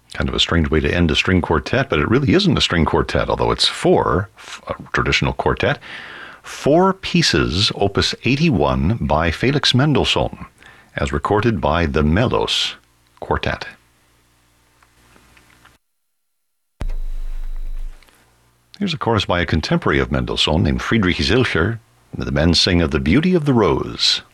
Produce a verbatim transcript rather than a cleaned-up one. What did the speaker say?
Kind of a strange way to end a string quartet, but it really isn't a string quartet, although it's four, a traditional quartet. Four pieces, opus eighty-one, by Felix Mendelssohn, as recorded by the Melos Quartet. Here's a chorus by a contemporary of Mendelssohn named Friedrich Zilcher. The men sing of the beauty of the rose.